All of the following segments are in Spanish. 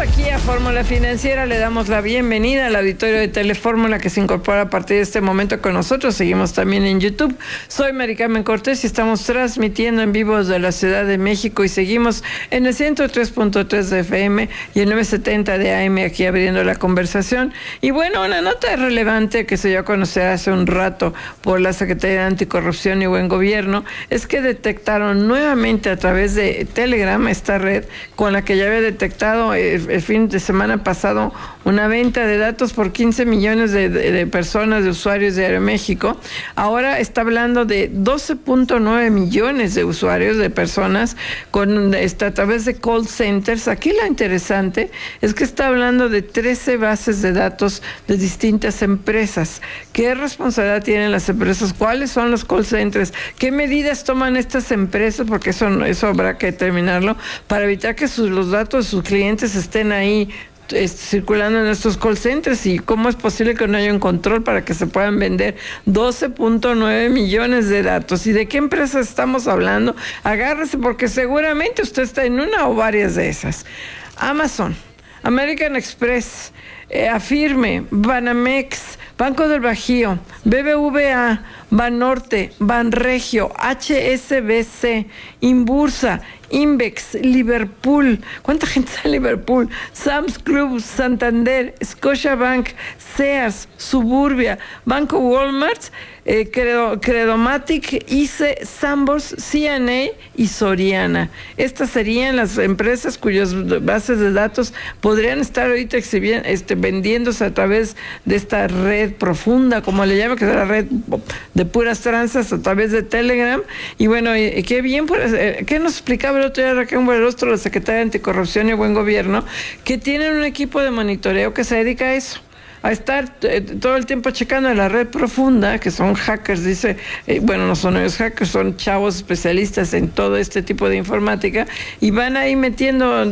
aquí a Fórmula Financiera, le damos la bienvenida al auditorio de Telefórmula que se incorpora a partir de este momento con nosotros. Seguimos también en YouTube. Soy Mari Carmen Cortés y estamos transmitiendo en vivo desde la Ciudad de México y seguimos en el 103.3 de FM y el 970 de AM aquí abriendo la conversación. Y bueno, una nota relevante que se dio a conocer hace un rato por la Secretaría de Anticorrupción y Buen Gobierno es que detectaron nuevamente a través de Telegram, esta red con la que ya había detectado el fin de semana pasado una venta de datos por 15 millones de personas, de usuarios de Aeroméxico. Ahora está hablando de 12.9 millones de usuarios, de personas a través de call centers. Aquí lo interesante es que está hablando de 13 bases de datos de distintas empresas. ¿Qué responsabilidad tienen las empresas? ¿Cuáles son los call centers? ¿Qué medidas toman estas empresas? Porque eso habrá que determinarlo para evitar que los datos de sus clientes estén ahí circulando en estos call centers. ¿Y cómo es posible que no haya un control para que se puedan vender 12.9 millones de datos? ¿Y de qué empresas estamos hablando? Agárrese porque seguramente usted está en una o varias de esas. Amazon, American Express, Afirme, Banamex, Banco del Bajío, BBVA, Banorte, Banregio, HSBC, Inbursa, Invex, Liverpool. ¿Cuánta gente está en Liverpool? Sam's Club, Santander, Scotiabank, Sears, Suburbia, Banco Walmart, Credomatic, ICE, Sanborns, CNA y Soriana. Estas serían las empresas cuyas bases de datos podrían estar ahorita vendiéndose a través de esta red profunda, como le llaman, que es la red de puras tranzas a través de Telegram. Y bueno, qué bien, ¿qué nos explicaba el otro día Raquel Buenrostro, la Secretaria de Anticorrupción y Buen Gobierno? Que tienen un equipo de monitoreo que se dedica a eso, a estar todo el tiempo checando la red profunda, que son hackers, dice, bueno, no son ellos hackers, son chavos especialistas en todo este tipo de informática, y van ahí metiendo,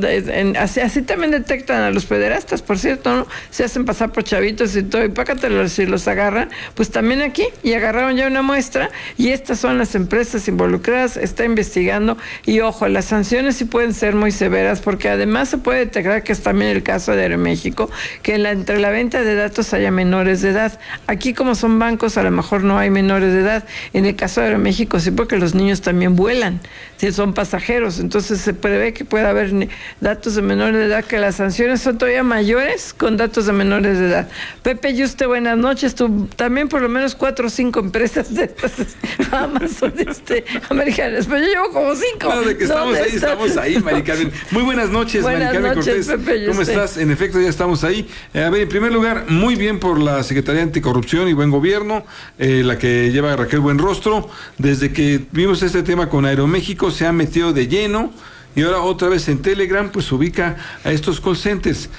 así también detectan a los pederastas, por cierto, ¿no? Se hacen pasar por chavitos y todo, y pácatelos, si los agarran, pues también aquí, y agarraron ya una muestra, y estas son las empresas involucradas, está investigando, y ojo, las sanciones sí pueden ser muy severas, porque además se puede detectar, que es también el caso de Aeroméxico, que entre la venta de datos haya menores de edad. Aquí, como son bancos, a lo mejor no hay menores de edad. En el caso de Aeroméxico sí, porque los niños también vuelan, si son pasajeros. Entonces se prevé que pueda haber datos de menores de edad, que las sanciones son todavía mayores con datos de menores de edad. Pepe Yuste, buenas noches. Tú también por lo menos 4 o 5 empresas de estas Amazon, americanas, pero yo llevo como 5. Claro, de que estamos ahí, Mari Carmen. Muy buenas noches, Mari Carmen Cortés. Pepe Yuste. ¿Cómo estás? En efecto, ya estamos ahí. A ver, en primer lugar, muy bien por la Secretaría de Anticorrupción y Buen Gobierno, la que lleva Raquel Buenrostro. Desde que vimos este tema con Aeroméxico se ha metido de lleno, y ahora otra vez en Telegram pues ubica a estos call centers.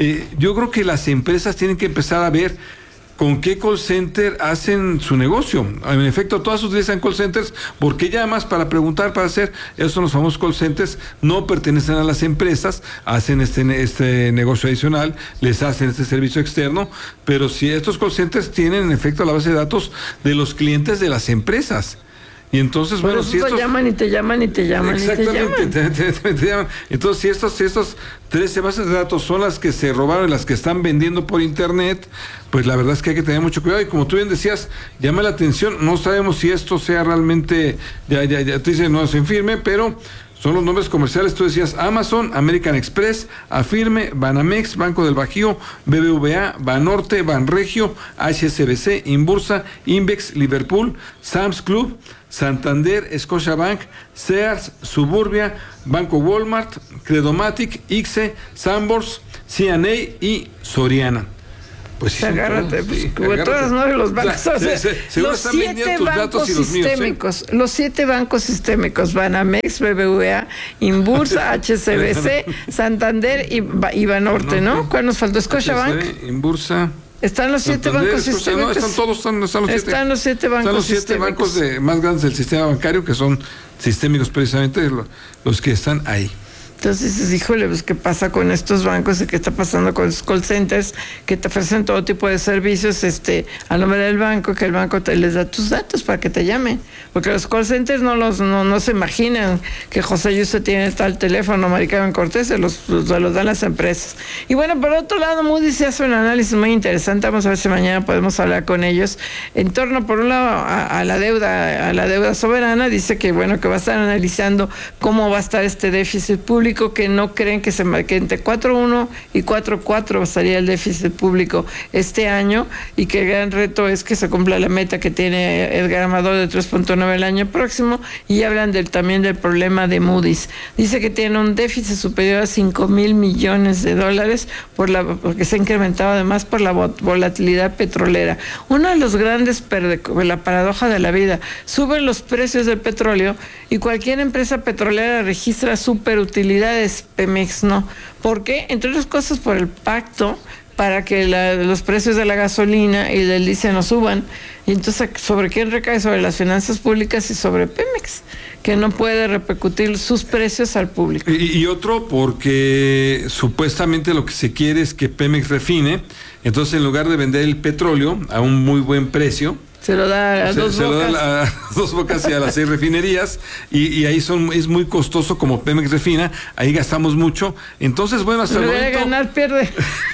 Yo creo que las empresas tienen que empezar a ver con qué call center hacen su negocio. En efecto, todas utilizan call centers, porque llamas para preguntar, para hacer, esos son los famosos call centers, no pertenecen a las empresas, hacen este negocio adicional, les hacen este servicio externo, pero si estos call centers tienen en efecto la base de datos de los clientes de las empresas. Y entonces, bueno, si estos llaman y te llaman y te llaman. Exactamente, te llaman. Entonces, si estos 13 bases de datos son las que se robaron, las que están vendiendo por internet, pues la verdad es que hay que tener mucho cuidado. Y como tú bien decías, llama la atención, no sabemos si esto sea realmente, ya te dicen no se firme, pero son los nombres comerciales. Tú decías Amazon, American Express, Afirme, Banamex, Banco del Bajío, BBVA, Banorte, Banregio, HSBC, Inbursa, Invex, Liverpool, Sam's Club, Santander, Scotiabank, Sears, Suburbia, Banco Walmart, Credomatic, ICE, Sanborns, CNA y Soriana. Pues sí, agárrate, todas, ¿no? Los bancos, los 7 bancos sistémicos, los 7 bancos sistémicos, Banamex, BBVA, Inbursa, HSBC, Santander y Banorte, ¿no? ¿Cuál nos faltó? Scotiabank, Inbursa. Están los 7 bancos sistémicos. Están los 7 bancos. Están los 7 bancos más grandes del sistema bancario, que son sistémicos precisamente los que están ahí. Entonces dices, híjole, pues ¿qué pasa con estos bancos y qué está pasando con los call centers que te ofrecen todo tipo de servicios a nombre del banco, que el banco les da tus datos para que te llamen? Porque los call centers no se imaginan que José Yuste tiene tal teléfono, Mari Carmen Cortés, se los dan las empresas. Y bueno, por otro lado, Moody's se hace un análisis muy interesante, vamos a ver si mañana podemos hablar con ellos, en torno, por un lado, a la deuda soberana. Dice que bueno, que va a estar analizando cómo va a estar este déficit público, que no creen que entre 4.1 y 4.4 estaría el déficit público este año, y que el gran reto es que se cumpla la meta que tiene Edgar Amador de 3.9 el año próximo. Y hablan también del problema de Moody's. Dice que tiene un déficit superior a $5,000 millones porque se ha incrementado además por la volatilidad petrolera. Uno de los grandes la paradoja de la vida: suben los precios del petróleo y cualquier empresa petrolera registra superutilidades, Pemex no. ¿Por qué? Entre otras cosas por el pacto para que los precios de la gasolina y del diésel no suban. Y entonces, ¿sobre quién recae? Sobre las finanzas públicas y sobre Pemex, que no puede repercutir sus precios al público. Y otro, porque supuestamente lo que se quiere es que Pemex refine. Entonces, en lugar de vender el petróleo a un muy buen precio, se lo da a Dos Bocas. Se lo da a Dos Bocas y a las 6 refinerías, y ahí es muy costoso como Pemex refina, ahí gastamos mucho. Entonces, bueno, hasta el momento... ganar, pierde.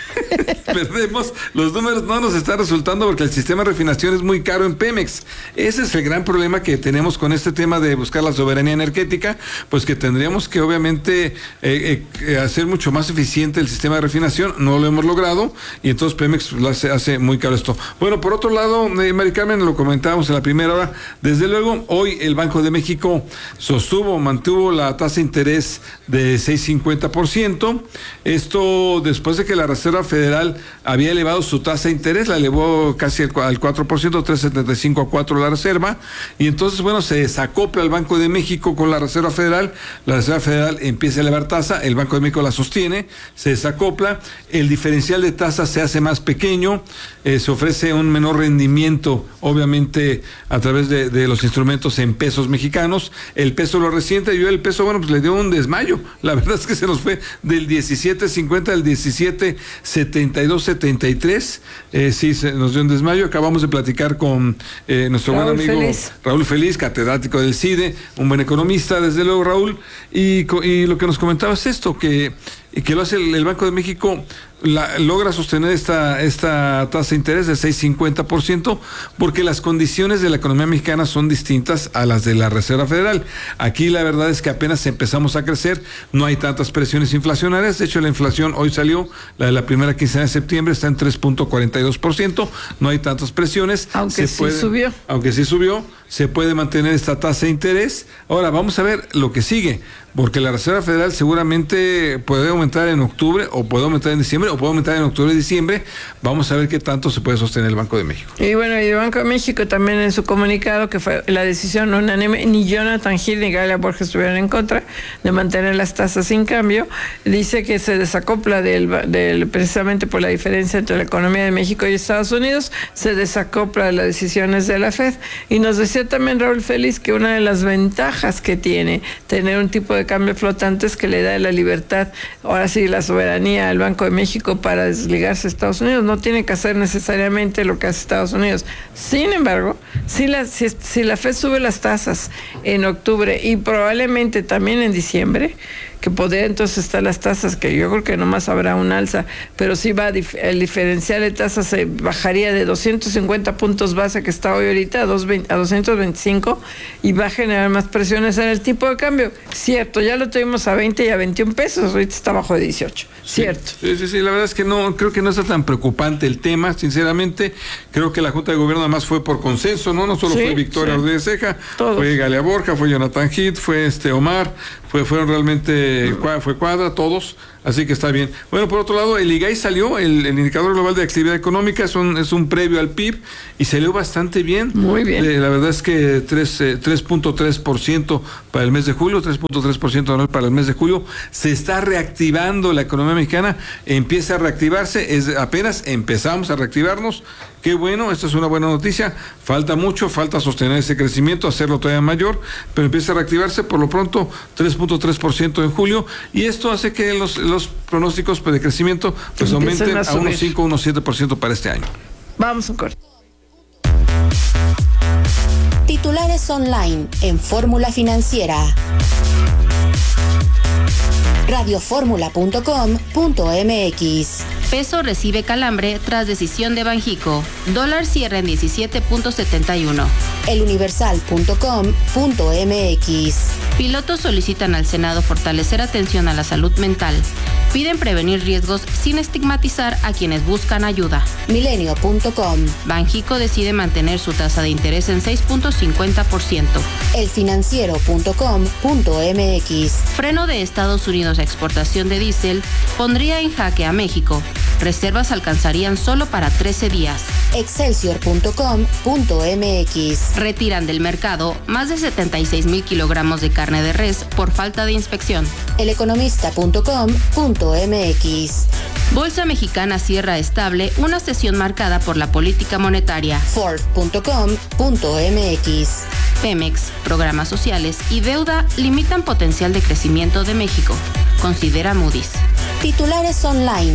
Perdemos, los números no nos están resultando porque el sistema de refinación es muy caro en Pemex. Ese es el gran problema que tenemos con este tema de buscar la soberanía energética, pues que tendríamos que obviamente hacer mucho más eficiente el sistema de refinación. No lo hemos logrado y entonces Pemex lo hace muy caro esto. Bueno, por otro lado, Mari Carmen, lo comentábamos en la primera hora, desde luego hoy el Banco de México mantuvo la tasa de interés de 6.50%. Esto después de que la Reserva Federal había elevado su tasa de interés, la elevó casi al 4%, 3.75 a 4 la Reserva, y entonces, bueno, se desacopla el Banco de México con la Reserva Federal. La Reserva Federal empieza a elevar tasa, el Banco de México la sostiene, se desacopla, el diferencial de tasas se hace más pequeño, se ofrece un menor rendimiento, obviamente, a través de los instrumentos en pesos mexicanos. El peso lo resiente, y el peso, bueno, pues le dio un desmayo. La verdad es que se nos fue del 17.50 al 17.72-73. Sí, se nos dio un desmayo. Acabamos de platicar con nuestro buen amigo Raúl Feliz, catedrático del CIDE, un buen economista, desde luego, Raúl, y lo que nos comentaba es esto, que lo hace el Banco de México, logra sostener esta tasa de interés de 6.50%, porque las condiciones de la economía mexicana son distintas a las de la Reserva Federal. Aquí la verdad es que apenas empezamos a crecer, no hay tantas presiones inflacionarias. De hecho, la inflación hoy salió, la de la primera quincena de septiembre, está en 3.42%, no hay tantas presiones. Aunque sí subió, se puede mantener esta tasa de interés. Ahora, vamos a ver lo que sigue, porque la Reserva Federal seguramente puede aumentar en octubre, o puede aumentar en diciembre, o puede aumentar en octubre y diciembre. Vamos a ver qué tanto se puede sostener el Banco de México. Y bueno, y el Banco de México también en su comunicado, que fue la decisión unánime, ni Jonathan Hill ni Galia Borges estuvieron en contra de mantener las tasas sin cambio. Dice que se desacopla precisamente por la diferencia entre la economía de México y Estados Unidos, se desacopla de las decisiones de la FED. Y nos decía también Raúl Feliz que una de las ventajas que tiene tener un tipo de cambio flotante es que le da la libertad, ahora sí, la soberanía al Banco de México para desligarse de Estados Unidos. No tiene que hacer necesariamente lo que hace Estados Unidos. Sin embargo, si la FED sube las tasas en octubre y probablemente también en diciembre, que podría entonces estar las tasas, que yo creo que nomás habrá un alza, pero sí el diferencial de tasas se bajaría de 250 puntos base que está hoy ahorita a 225, y va a generar más presiones en el tipo de cambio. Cierto, ya lo tuvimos a 20 y a 21 pesos, ahorita está bajo de 18. Cierto. Sí, la verdad es que no, creo que no está tan preocupante el tema, sinceramente. Creo que la Junta de Gobierno además fue por consenso, ¿no? No solo fue Victoria Rodríguez Ceja, fue Galia Borja, fue Jonathan Heath, fue Omar, fueron realmente, fue Cuadra, todos, así que está bien. Bueno, por otro lado, el IGAI salió, el indicador global de actividad económica, es un previo al PIB, y salió bastante bien. Muy bien. La verdad es que 3.3% para el mes de julio, 3.3% anual para el mes de julio. Se está reactivando la economía mexicana, empieza a reactivarse, apenas empezamos a reactivarnos. Qué bueno, esta es una buena noticia. Falta mucho, falta sostener ese crecimiento, hacerlo todavía mayor, pero empieza a reactivarse. Por lo pronto, 3.3% 2.3% en julio, y esto hace que los pronósticos de crecimiento pues aumenten a unos 5, unos 7% para este año. Vamos a un corte. Titulares online en Fórmula Financiera. radioformula.com.mx. Peso recibe calambre tras decisión de Banjico. Dólar cierra en 17.71. eluniversal.com.mx. Pilotos solicitan al Senado fortalecer atención a la salud mental. Piden prevenir riesgos sin estigmatizar a quienes buscan ayuda. Milenio.com. Banjico decide mantener su tasa de interés en 6.50%. elfinanciero.com.mx. Freno de Estados Unidos a exportación de diésel pondría en jaque a México. Reservas alcanzarían solo para 13 días. Excelsior.com.mx. Retiran del mercado más de 76,000 kilogramos de carne de res por falta de inspección. Eleconomista.com.mx. Bolsa Mexicana cierra estable una sesión marcada por la política monetaria. Ford.com.mx. Pemex, programas sociales y deuda limitan potencial de crecimiento de México, considera Moody's. Titulares online